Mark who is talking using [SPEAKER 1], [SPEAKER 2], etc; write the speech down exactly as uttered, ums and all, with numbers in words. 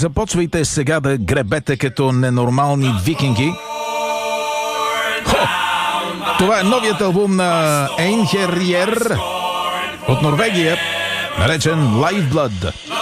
[SPEAKER 1] започвайте сега да гребете като ненормални викинги. Хо! Това е новият албум на Einherjar от Норвегия, наречен Lifeblood.